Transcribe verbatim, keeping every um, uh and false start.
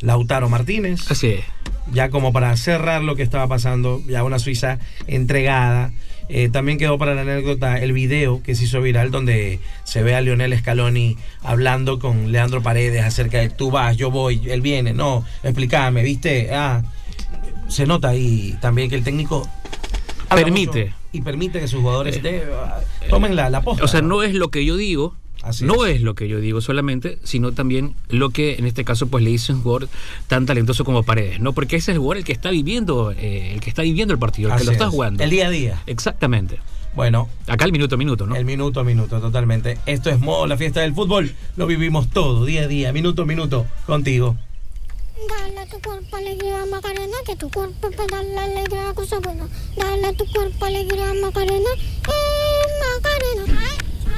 Lautaro Martínez. Así es. Ya como para cerrar lo que estaba pasando, ya una Suiza entregada. Eh, también quedó para la anécdota el video que se hizo viral donde se ve a Lionel Scaloni hablando con Leandro Paredes acerca de tú vas, yo voy, él viene, no, explícame, ¿viste? Ah, se nota ahí también que el técnico permite y permite que sus jugadores eh, de, uh, tomen la, la posta. O sea, no es lo que yo digo. Así no es. es lo que yo digo solamente, sino también lo que en este caso pues le dice un jugador tan talentoso como Paredes, ¿no? Porque ese es el jugador el que está viviendo, eh, el que está viviendo el partido, el Así que lo está es. jugando. El día a día. Exactamente. Bueno. Acá el minuto a minuto, ¿no? El minuto a minuto, totalmente. Esto es Modo La Fiesta del Fútbol. Lo vivimos todo, día a día, minuto a minuto, contigo. Dale a tu cuerpo alegría, Macarena, que tu cuerpo para darle alegría, cosa buena. Dale a tu cuerpo alegría, Macarena, eh, Macarena.